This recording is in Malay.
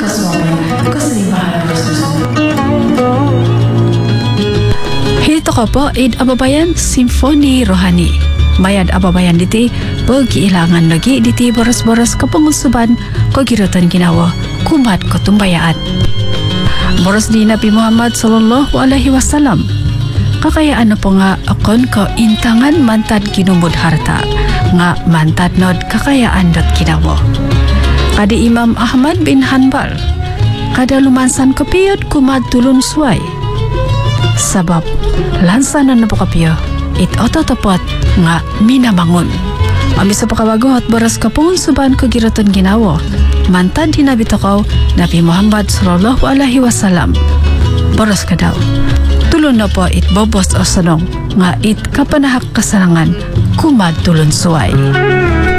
kaswapay kasalibahan ng susunod. Hito ko po, Id Ababayan Symphony Rohani. Mayad Ababayan diti, pag-ilangan lagi diti boros-boros kapangusuban ko girotan ginawa, kumat ko tumbayaan. Boros di Nabi Muhammad sallallahu alaihi wasallam. Kakaya ano po nga akon ko intangan mantad ginumod harta, nga mantad nod kakayaan dot ginawa. Kadi Imam Ahmad bin Hanbal, kada lumansan ko piyot kumat tulun suway. Sabab, lansanan na po kapiyo, it ototopot nga minamangon. Amisa pa kawagot, boras ka pong suban ko giroton ginawa. Mantad hinabito ko, Nabi Muhammad sallallahu alaihi wasallam. Boras ka daw. Tulon na po it bobos o sanong, nga it kapanahak kasalangan, kumad tulon suway.